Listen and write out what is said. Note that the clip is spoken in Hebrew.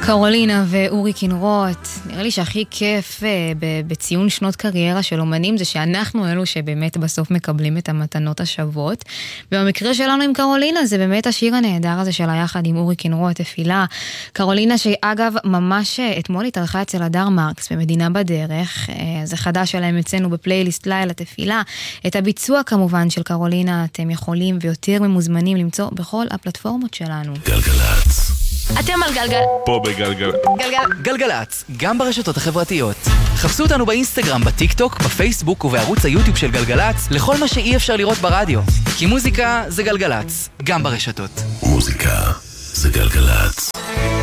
קרולינה ואורי קינרוט. נראה לי שהכי כיף בציון שנות קריירה של אומנים זה שאנחנו אלו שבאמת בסוף מקבלים את המתנות השוות. ובמקרה שלנו עם קרולינה זה באמת השיר הנהדר הזה שלה יחד עם אורי קינרוט, תפילה. קרולינה שאגב ממש אתמול התארחה אצל הדר מרקס במדינה בדרך. זה חדש שלהם אצלנו בפלייליסט לילה תפילה. את הביצוע כמובן של קרולינה אתם יכולים ויותר ממוזמנים למצוא בכל הפלטפורמות שלנו. גלגלצ. אתם על גלגל. פה בגלגל. גלגלצ, גם ברשתות החברתיות. חפשו אותנו באינסטגרם, בטיק טוק, בפייסבוק ובערוץ היוטיוב של גלגלצ, לכל מה שאי אפשר לראות ברדיו. כי מוזיקה זה גלגלצ, גם ברשתות. מוזיקה זה גלגלצ.